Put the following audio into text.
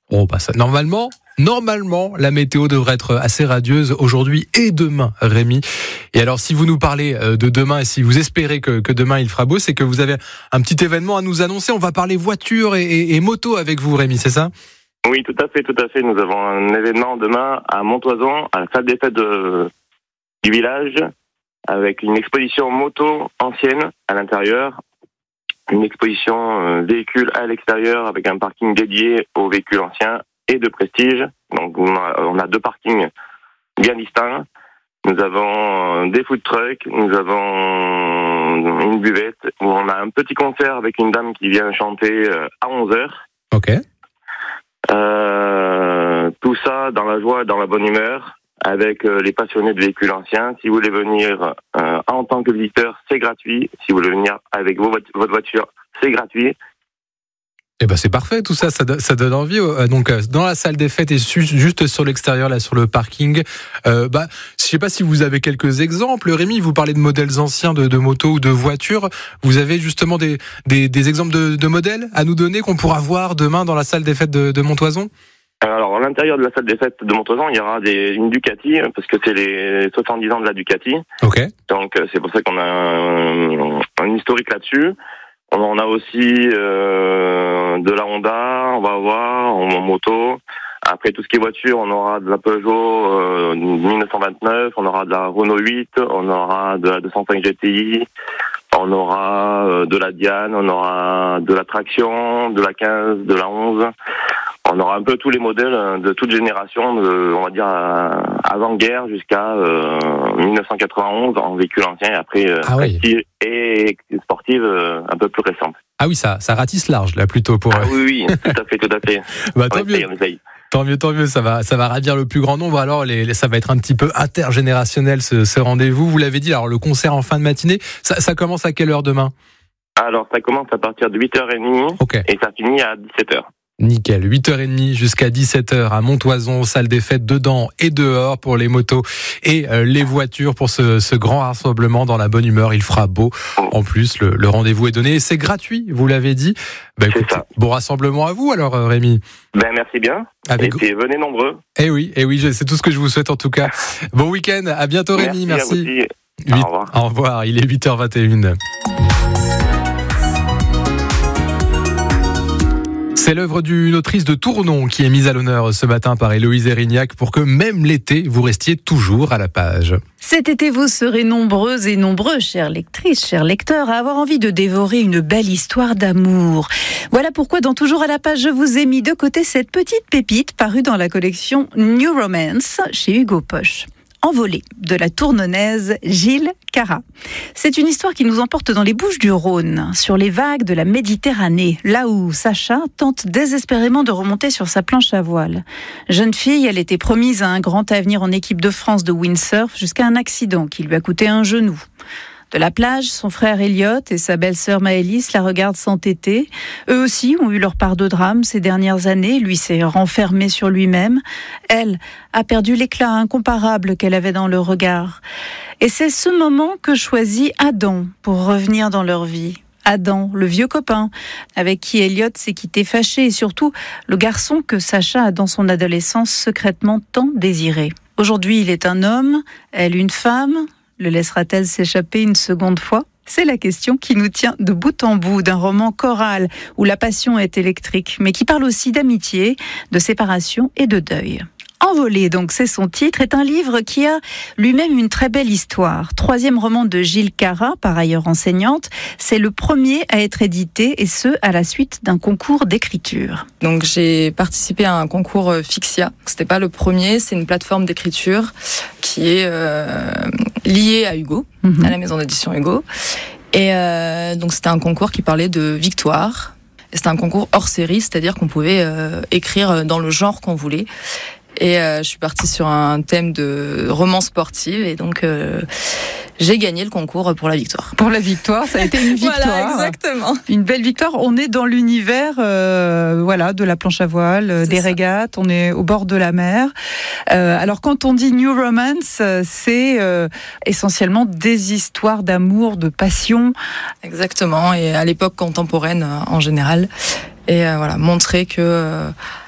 Oh, bah ça, normalement, la météo devrait être assez radieuse aujourd'hui et demain, Rémi. Et alors, si vous nous parlez de demain et si vous espérez que demain il fera beau, c'est que vous avez un petit événement à nous annoncer. On va parler voiture et moto avec vous, Rémi, c'est ça ? Oui, tout à fait. Nous avons un événement demain à Montoison, à la salle des fêtes du village, avec une exposition moto ancienne à l'intérieur, une exposition véhicules à l'extérieur avec un parking dédié aux véhicules anciens et de prestige. Donc on a 2 parkings bien distincts. Nous avons des food trucks, nous avons une buvette où on a un petit concert avec une dame qui vient chanter à 11h. Ok. Tout ça dans la joie et dans la bonne humeur avec les passionnés de véhicules anciens. Si vous voulez venir en tant que visiteur, c'est gratuit. Si vous voulez venir avec votre voiture, c'est gratuit. Eh ben c'est parfait, tout ça, ça donne envie. Donc dans la salle des fêtes et juste sur l'extérieur, là sur le parking. Je sais pas si vous avez quelques exemples. Rémi, vous parlez de modèles anciens de motos ou de voitures. Vous avez justement des exemples de modèles à nous donner qu'on pourra voir demain dans la salle des fêtes de Montoison ? Alors, à l'intérieur de la salle des fêtes de Montoison, il y aura une Ducati, parce que c'est les 70 ans de la Ducati. Ok. Donc, c'est pour ça qu'on a un historique là-dessus. On a aussi de la Honda, on va avoir en moto. Après, tout ce qui est voiture, on aura de la Peugeot 1929, on aura de la Renault 8, on aura de la 205 GTI, on aura de la Diane, on aura de la Traction, de la 15, de la 11. On aura un peu tous les modèles de toute génération, on va dire avant-guerre jusqu'à 1991 en véhicule ancien et après prestige et sportive un peu plus récente. Ah oui, ça ratisse large là plutôt pour. Ah oui, tout à fait. Bah, tant mieux, ça va ravir le plus grand nombre. Alors ça va être un petit peu intergénérationnel ce rendez-vous. Vous l'avez dit, alors le concert en fin de matinée, ça commence à quelle heure demain ? Alors ça commence à partir de 8h30 et ça finit à 17h. Nickel, 8h30 jusqu'à 17h à Montoison, salle des fêtes dedans et dehors pour les motos et les voitures pour ce grand rassemblement dans la bonne humeur. Il fera beau. En plus, le rendez-vous est donné et c'est gratuit, vous l'avez dit. Écoutez, bon rassemblement à vous alors, Rémi. Merci bien. Et puis venez nombreux. Eh oui, c'est tout ce que je vous souhaite en tout cas. Bon week-end, à bientôt Rémi, merci. Au revoir. Au revoir, il est 8h21. C'est l'œuvre d'une autrice de Tournon qui est mise à l'honneur ce matin par Héloïse Erignac pour que même l'été, vous restiez toujours à la page. Cet été, vous serez nombreuses et nombreux, chères lectrices, chers lecteurs, à avoir envie de dévorer une belle histoire d'amour. Voilà pourquoi dans Toujours à la page, je vous ai mis de côté cette petite pépite parue dans la collection New Romance chez Hugo Poche. Envolée de la Tournonnaise Gilles Cara. C'est une histoire qui nous emporte dans les Bouches-du-Rhône, sur les vagues de la Méditerranée, là où Sacha tente désespérément de remonter sur sa planche à voile. Jeune fille, elle était promise à un grand avenir en équipe de France de windsurf jusqu'à un accident qui lui a coûté un genou. De la plage, son frère Elliot et sa belle-sœur Maëlys la regardent s'entêter. Eux aussi ont eu leur part de drame ces dernières années. Lui s'est renfermé sur lui-même. Elle a perdu l'éclat incomparable qu'elle avait dans le regard. Et c'est ce moment que choisit Adam pour revenir dans leur vie. Adam, le vieux copain, avec qui Elliot s'est quitté fâché, et surtout le garçon que Sacha a dans son adolescence secrètement tant désiré. Aujourd'hui, il est un homme, elle une femme. Le laissera-t-elle s'échapper une seconde fois ? C'est la question qui nous tient de bout en bout d'un roman choral où la passion est électrique, mais qui parle aussi d'amitié, de séparation et de deuil. Envolée, donc c'est son titre, est un livre qui a lui-même une très belle histoire. 3e roman de Gilles Cara, par ailleurs enseignante. C'est le premier à être édité, et ce, à la suite d'un concours d'écriture. Donc j'ai participé à un concours Fixia. C'était pas le premier, c'est une plateforme d'écriture qui est liée à Hugo, à la maison d'édition Hugo. Et donc c'était un concours qui parlait de victoire. Et c'était un concours hors série, c'est-à-dire qu'on pouvait écrire dans le genre qu'on voulait. Et je suis partie sur un thème de roman sportive et donc j'ai gagné le concours pour la victoire. Pour la victoire, ça a été une victoire. Voilà, exactement. Une belle victoire. On est dans l'univers de la planche à voile, des régates, on est au bord de la mer. Alors quand on dit New Romance, c'est essentiellement des histoires d'amour, de passion. Exactement, et à l'époque contemporaine en général. Et montrer que